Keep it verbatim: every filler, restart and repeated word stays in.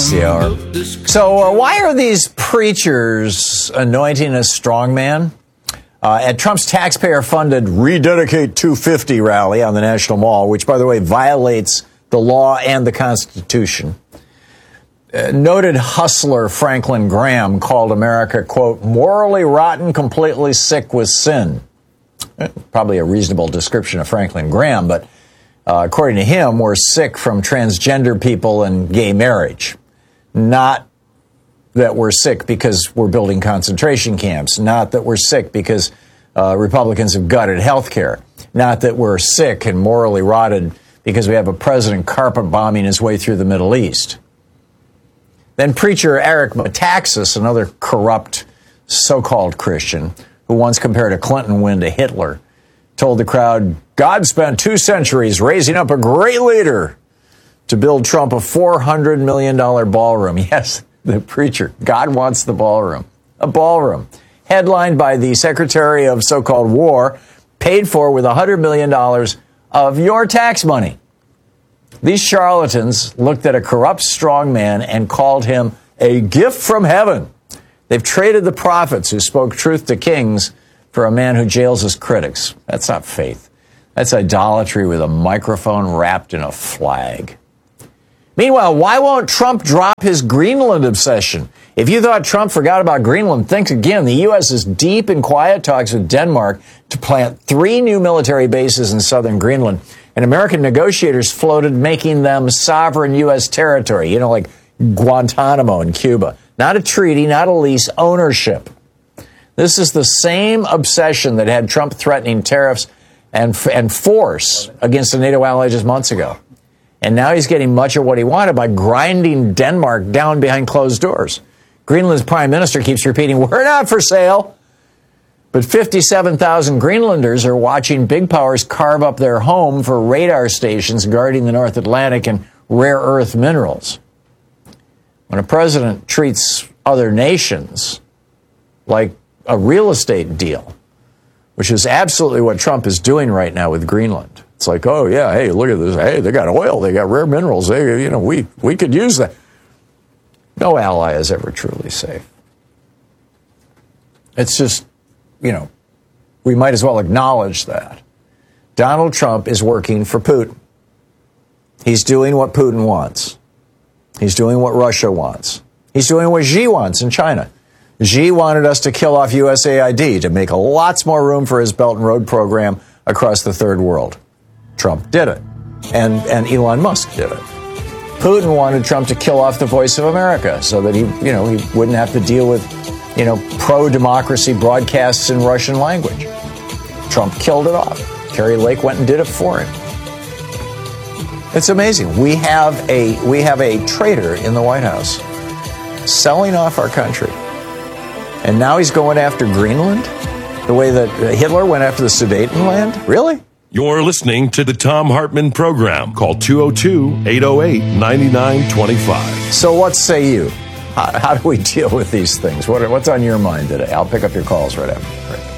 past the hour. So uh, why are these preachers anointing a strongman? Uh, at Trump's taxpayer-funded Rededicate two fifty rally on the National Mall, which, by the way, violates the law and the Constitution, uh, noted hustler Franklin Graham called America, quote, morally rotten, completely sick with sin. Probably a reasonable description of Franklin Graham, but uh, according to him, we're sick from transgender people and gay marriage. Not that we're sick because we're building concentration camps. Not that we're sick because uh, Republicans have gutted health care. Not that we're sick and morally rotted because we have a president carpet bombing his way through the Middle East. Then preacher Eric Metaxas, another corrupt so-called Christian, who once compared a Clinton win to Hitler, told the crowd, God spent two centuries raising up a great leader to build Trump a four hundred million dollars ballroom. Yes, the preacher. God wants the ballroom. A ballroom. Headlined by the Secretary of so-called War, paid for with one hundred million dollars of your tax money. These charlatans looked at a corrupt strongman and called him a gift from heaven. They've traded the prophets who spoke truth to kings for a man who jails his critics. That's not faith. That's idolatry with a microphone wrapped in a flag. Meanwhile, why won't Trump drop his Greenland obsession? If you thought Trump forgot about Greenland, think again. The U S is deep in quiet talks with Denmark to plant three new military bases in southern Greenland, and American negotiators floated making them sovereign U S territory, you know, like Guantanamo in Cuba. Not a treaty, not a lease, ownership. This is the same obsession that had Trump threatening tariffs and, and force against the NATO ally just months ago. And now he's getting much of what he wanted by grinding Denmark down behind closed doors. Greenland's prime minister keeps repeating, we're not for sale. But fifty-seven thousand Greenlanders are watching big powers carve up their home for radar stations guarding the North Atlantic and rare earth minerals. When a president treats other nations like a real estate deal, which is absolutely what Trump is doing right now with Greenland. It's like, oh, yeah, hey, look at this. Hey, they got oil. They got rare minerals. They, you know, we, we could use that. No ally is ever truly safe. It's just, you know, we might as well acknowledge that. Donald Trump is working for Putin. He's doing what Putin wants. He's doing what Russia wants. He's doing what Xi wants in China. Xi wanted us to kill off U S A I D to make lots more room for his Belt and Road program across the third world. Trump did it. And, and Elon Musk did it. Putin wanted Trump to kill off the Voice of America so that he, you know, he wouldn't have to deal with, you know, pro-democracy broadcasts in Russian language. Trump killed it off. Kari Lake went and did it for him. It's amazing. We have a we have a traitor in the White House selling off our country. And now he's going after Greenland the way that Hitler went after the Sudetenland? Really? You're listening to the Thom Hartmann Program. Call two oh two, eight oh eight, nine nine two five. So what say you? How, how do we deal with these things? What, what's on your mind today? I'll pick up your calls right after. Right.